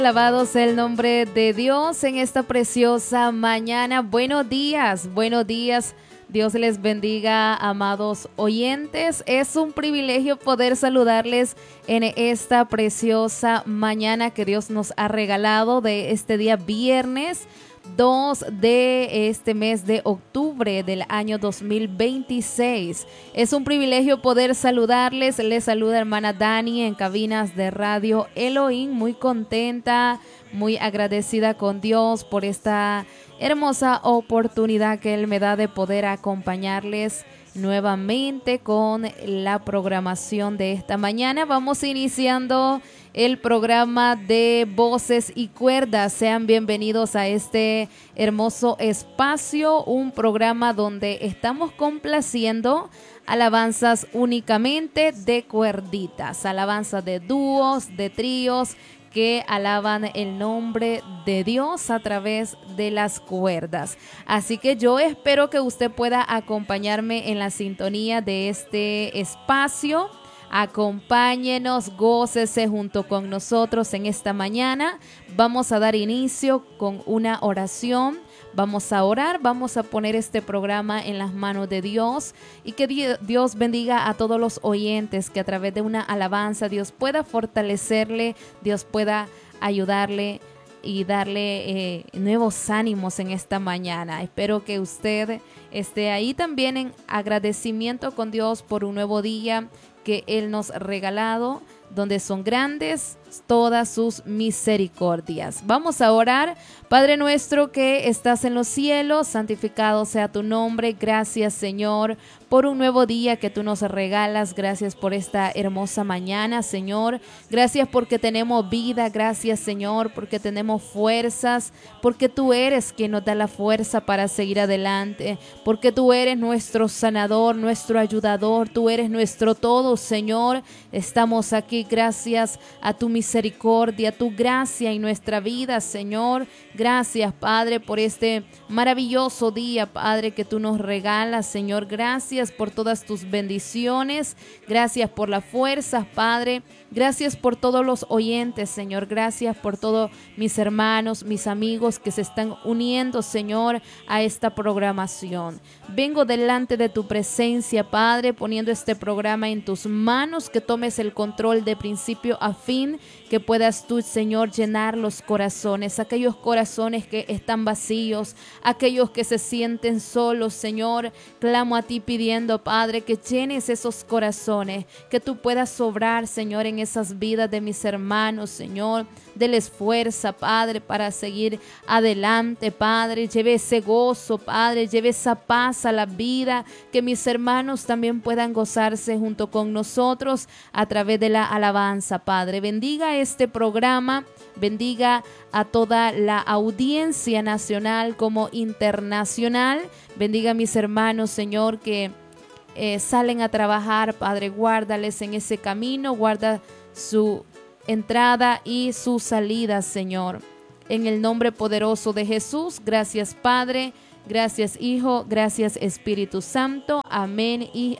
Alabado sea el nombre de Dios en esta preciosa mañana. Buenos días, buenos días. Dios les bendiga, amados oyentes. Es un privilegio poder saludarles en esta preciosa mañana que Dios nos ha regalado de este día viernes 2 de este mes de octubre del año 2026. Es un privilegio poder saludarles. Les saluda hermana Dani en cabinas de Radio Elohim. Muy contenta, muy agradecida con Dios por esta hermosa oportunidad que Él me da de poder acompañarles nuevamente con la programación de esta mañana. Vamos iniciando el programa de Voces y Cuerdas. Sean bienvenidos a este hermoso espacio, un programa donde estamos complaciendo alabanzas únicamente de cuerditas, alabanzas de dúos, de tríos, que alaban el nombre de Dios a través de las cuerdas. Así que yo espero que usted pueda acompañarme en la sintonía de este espacio. Acompáñenos, gócese junto con nosotros en esta mañana. Vamos a dar inicio con una oración. Vamos a orar, vamos a poner este programa en las manos de Dios y que Dios bendiga a todos los oyentes, que a través de una alabanza Dios pueda fortalecerle, Dios pueda ayudarle y darle nuevos ánimos en esta mañana. Espero que usted esté ahí también en agradecimiento con Dios por un nuevo día que Él nos ha regalado, donde son grandes todas sus misericordias. Vamos a orar. Padre nuestro que estás en los cielos, santificado sea tu nombre. Gracias, Señor, por un nuevo día que tú nos regalas. Gracias por esta hermosa mañana, Señor. Gracias porque tenemos vida. Gracias, Señor, porque tenemos fuerzas, porque tú eres quien nos da la fuerza para seguir adelante, porque tú eres nuestro sanador, nuestro ayudador. Tú eres nuestro todo, Señor. Estamos aquí gracias a tu misericordia, tu gracia en nuestra vida, Señor. Gracias, Padre, por este maravilloso día, Padre, que tú nos regalas, Señor. Gracias por todas tus bendiciones. Gracias por las fuerzas, Padre. Gracias por todos los oyentes, Señor. Gracias por todos mis hermanos, mis amigos que se están uniendo, Señor, a esta programación. Vengo delante de tu presencia, Padre, poniendo este programa en tus manos, que tomes el control de principio a fin, que puedas tú, Señor, llenar los corazones, aquellos corazones que están vacíos, aquellos que se sienten solos, Señor. Clamo a ti pidiendo, Padre, que llenes esos corazones, que tú puedas sobrar, Señor, en esas vidas de mis hermanos, Señor. Deles fuerza, Padre, para seguir adelante, Padre. Lleve ese gozo, Padre, lleve esa paz a la vida, que mis hermanos también puedan gozarse junto con nosotros a través de la alabanza, Padre. Bendiga este programa, bendiga a toda la audiencia nacional como internacional. Bendiga a mis hermanos, Señor, que salen a trabajar, Padre. Guárdales en ese camino, guarda su entrada y su salida, Señor. En el nombre poderoso de Jesús, gracias, Padre. Gracias, Hijo. Gracias, Espíritu Santo. Amén y